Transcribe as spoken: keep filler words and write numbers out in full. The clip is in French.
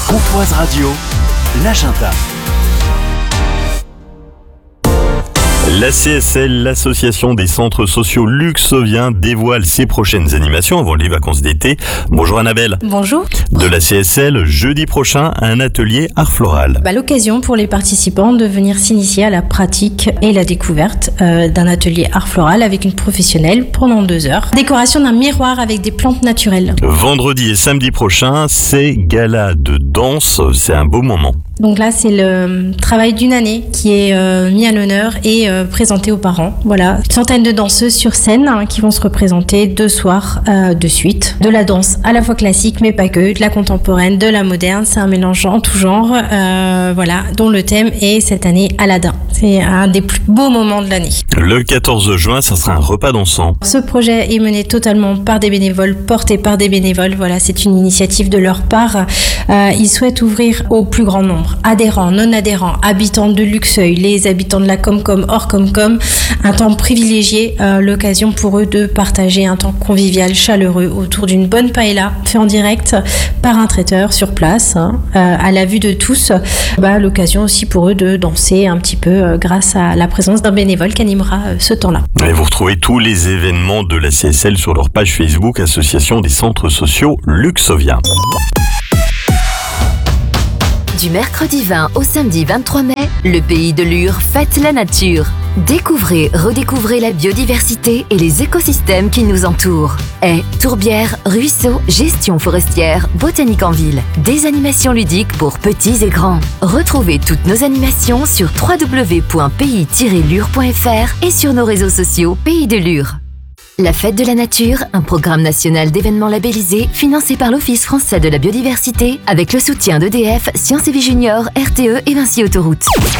Pontoise Radio, l'agenda. La C S L, l'association des centres sociaux luxoviens, dévoile ses prochaines animations avant les vacances d'été. Bonjour Annabelle. Bonjour. De la C S L, jeudi prochain, un atelier art floral. Bah, l'occasion pour les participants de venir s'initier à la pratique et la découverte euh, d'un atelier art floral avec une professionnelle pendant deux heures. Décoration d'un miroir avec des plantes naturelles. Vendredi et samedi prochain, c'est gala de danse. C'est un beau moment. Donc là, c'est le travail d'une année qui est euh, mis à l'honneur et euh, présenté aux parents. Voilà, une centaine de danseuses sur scène hein, qui vont se représenter deux soirs euh, de suite. De la danse à la fois classique, mais pas que, de la contemporaine, de la moderne. C'est un mélange en tout genre, euh, voilà, dont le thème est cette année Aladdin. C'est un des plus beaux moments de l'année. Le quatorze juin, ça sera un repas dansant. Ce projet est mené totalement par des bénévoles, porté par des bénévoles. Voilà, c'est une initiative de leur part. Euh, ils souhaitent ouvrir au plus grand nombre. Adhérents, non-adhérents, habitants de Luxeuil, les habitants de la Comcom, hors Comcom, un temps privilégié, euh, l'occasion pour eux de partager un temps convivial, chaleureux, autour d'une bonne paella, fait en direct par un traiteur sur place, hein, euh, à la vue de tous. Bah, l'occasion aussi pour eux de danser un petit peu euh, grâce à la présence d'un bénévole qui animera euh, ce temps-là. Et vous retrouvez tous les événements de la C S L sur leur page Facebook, Association des centres sociaux luxoviens. Du mercredi vingt au samedi vingt-trois mai, le pays de Lure fête la nature. Découvrez, redécouvrez la biodiversité et les écosystèmes qui nous entourent. Haies, tourbières, ruisseaux, gestion forestière, botanique en ville. Des animations ludiques pour petits et grands. Retrouvez toutes nos animations sur w w w point pays tiret lure point f r et sur nos réseaux sociaux Pays de Lure. La Fête de la Nature, un programme national d'événements labellisés financé par l'Office français de la biodiversité avec le soutien d'E D F, Sciences et Vie Junior, R T E et Vinci Autoroute.